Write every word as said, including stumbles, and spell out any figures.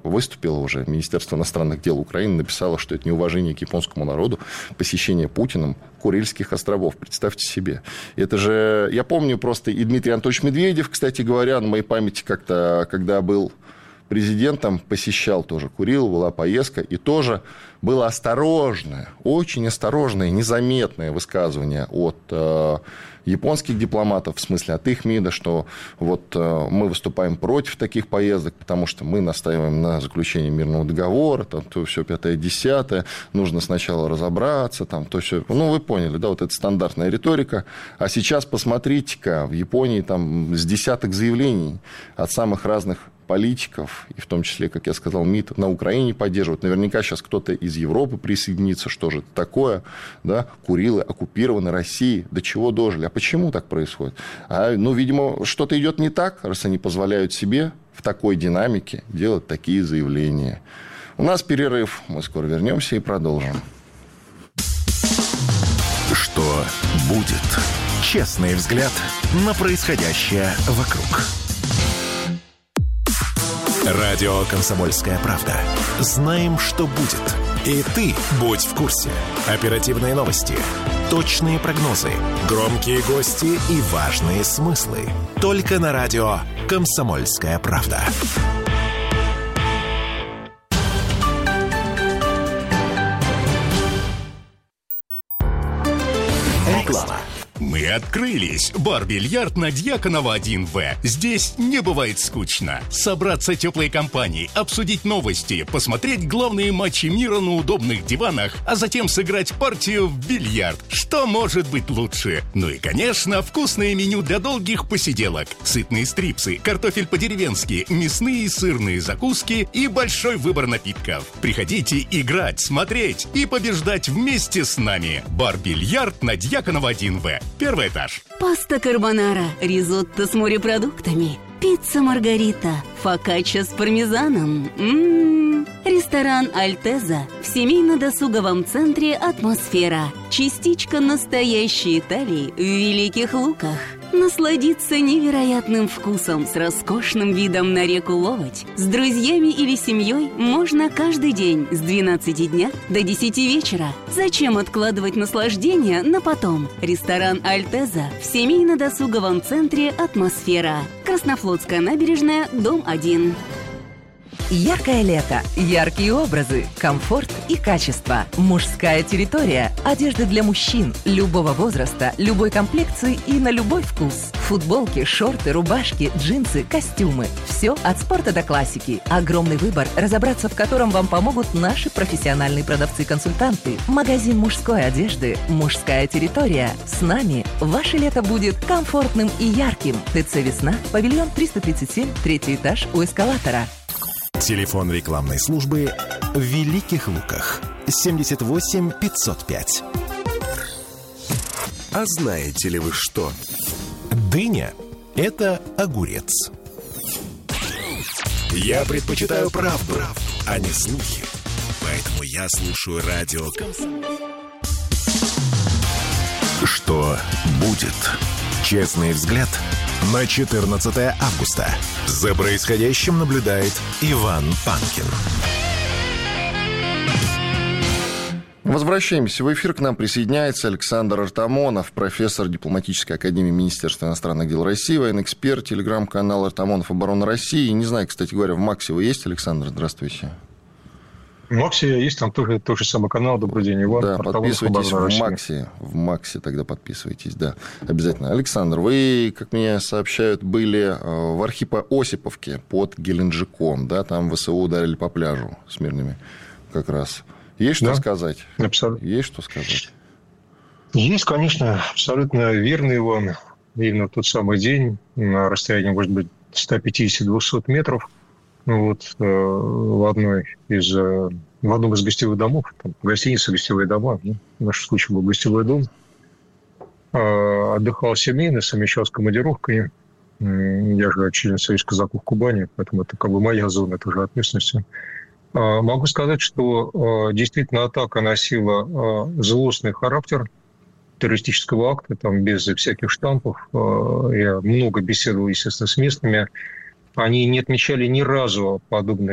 выступило уже, Министерство иностранных дел Украины написало, что это неуважение к японскому народу, посещение Путиным Курильских островов. Представьте себе. Это же, я помню просто и Дмитрий Анатольевич Медведев, кстати говоря, на моей памяти как-то, когда был президентом, посещал тоже Курил, была поездка, и тоже было осторожное, очень осторожное, незаметное высказывание от э, японских дипломатов, в смысле от их МИДа, что вот э, мы выступаем против таких поездок, потому что мы настаиваем на заключении мирного договора, там то все пятое-десятое, нужно сначала разобраться, там то все. Ну, вы поняли, да, вот это стандартная риторика. А сейчас посмотрите-ка, в Японии там с десяток заявлений от самых разных политиков, и в том числе, как я сказал, МИД на Украине поддерживают. Наверняка сейчас кто-то из Европы присоединится. Что же это такое? Да? Курилы оккупированы Россией. До чего дожили? А почему так происходит? А, ну, видимо, что-то идет не так, раз они позволяют себе в такой динамике делать такие заявления. У нас перерыв. Мы скоро вернемся и продолжим. Что будет? Честный взгляд на происходящее вокруг. Радио «Комсомольская правда». Знаем, что будет. И ты будь в курсе. Оперативные новости, точные прогнозы, громкие гости и важные смыслы. Только на радио «Комсомольская правда». Реклама. Мы открылись. Бар-бильярд на Дьяконова один вэ. Здесь не бывает скучно. Собраться теплой компанией, обсудить новости, посмотреть главные матчи мира на удобных диванах, а затем сыграть партию в бильярд. Что может быть лучше? Ну и, конечно, вкусное меню для долгих посиделок. Сытные стрипсы, картофель по-деревенски, мясные и сырные закуски и большой выбор напитков. Приходите играть, смотреть и побеждать вместе с нами. Бар-бильярд на Дьяконова один вэ. Первый этаж. Паста карбонара, ризотто с морепродуктами, пицца маргарита, фокачча с пармезаном. М-м-м. Ресторан Альтеза в семейно-досуговом центре «Атмосфера». Частичка настоящей Италии в Великих Луках. Насладиться невероятным вкусом с роскошным видом на реку Ловоть. С друзьями или семьей можно каждый день с двенадцати дня до десяти вечера. Зачем откладывать наслаждение на потом? Ресторан Альтеза в семейно-досуговом центре «Атмосфера». Краснофлотская набережная, дом один. Яркое лето, яркие образы, комфорт и качество. Мужская территория. Одежда для мужчин любого возраста, любой комплекции и на любой вкус. Футболки, шорты, рубашки, джинсы, костюмы. Все от спорта до классики. Огромный выбор, разобраться в котором вам помогут наши профессиональные продавцы-консультанты. Магазин мужской одежды «Мужская территория». С нами ваше лето будет комфортным и ярким. ТЦ «Весна», павильон триста тридцать семь, третий этаж у эскалатора. Телефон рекламной службы в Великих Луках. семьдесят восемь пятьсот пять. А знаете ли вы что? Дыня – это огурец. Я предпочитаю правду, правду, а не слухи. Поэтому я слушаю радио. Что будет? Честный взгляд на четырнадцатое августа. За происходящим наблюдает Иван Панкин. Возвращаемся в эфир. К нам присоединяется Александр Артамонов, профессор дипломатической академии Министерства иностранных дел России, военный эксперт, телеграм-канал Артамонов «Оборона России». Не знаю, кстати говоря, в Максе вы есть, Александр? Здравствуйте. В Максе есть, там тоже тот же самый канал. Добрый день, Иван. Да, подписывайтесь в Максе. В Максе тогда подписывайтесь, да, обязательно. Александр, вы, как мне сообщают, были в Архипо-Осиповке под Геленджиком, да, там ВСУ ударили по пляжу с мирными как раз. Есть что да, сказать? Абсолютно. Есть что сказать? Есть, конечно, абсолютно верно, Иван. Именно в тот самый день, на расстоянии, может быть, сто пятьдесят - двести метров, вот, в одной из, в одном из гостевых домов, там, гостиница, гостевые дома, ну, в нашем случае был гостевой дом, отдыхал семейно, совмещал с командировкой. Я же член Союза казаков Кубани, поэтому это как бы моя зона тоже ответственности. Могу сказать, что действительно атака носила злостный характер террористического акта, там без всяких штампов. Я много беседовал, естественно, с местными. Они не отмечали ни разу подобные